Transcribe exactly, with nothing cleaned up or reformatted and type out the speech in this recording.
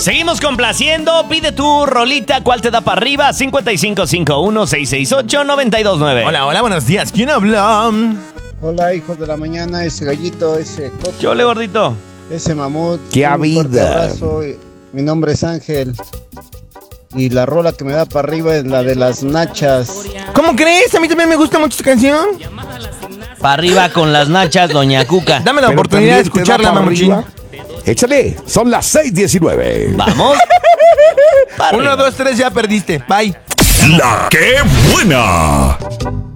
Seguimos complaciendo. Pide tu rolita. ¿Cuál te da para arriba? cincuenta y cinco cincuenta y uno, seiscientos sesenta y ocho, noventa y dos nueve. Hola, hola, buenos días. ¿Quién habla? Hola, hijos de la mañana, ese gallito, ese coco, Chole, gordito. ese mamut. ¡Qué un fuerte vida! abrazo. Mi nombre es Ángel. Y la rola que me da para arriba es la de las nachas. ¿Cómo crees? A mí también me gusta mucho esta canción. Para arriba con las nachas, doña Cuca. Dame la Pero oportunidad de también te da escucharla, para mamuchín. arriba. Échale, son las seis diecinueve. Vamos. Pa' Uno, arriba. dos, tres, ya perdiste. Bye. La que buena.